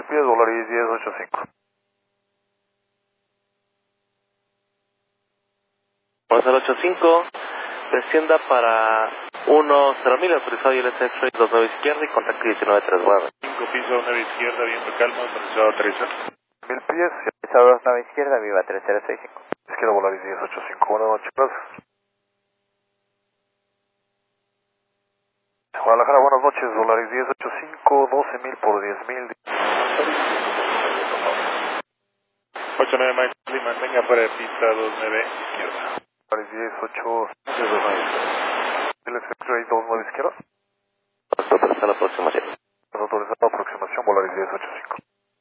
pies, Volaris 1085. Volaris 85, descienda para 10.000, autorizado ILS X-Ray 29 izquierda y contacto 193 5 piso, 9 izquierda, viento calma, autorizado aterrizar. 1000 pies, Piso 9 izquierda, viva 3065. izquierda Volaris 1085, buenas noches, gracias. Guadalajara, buenas noches, Volaris 1085, 12.000 por 10.000. 89 Mike, mantenga fuera de pista 29 izquierda. Volaris 1085, 10 X-Ray 29 izquierda. Autorizado la aproximación. Autorizada aproximación, Volaris 1085.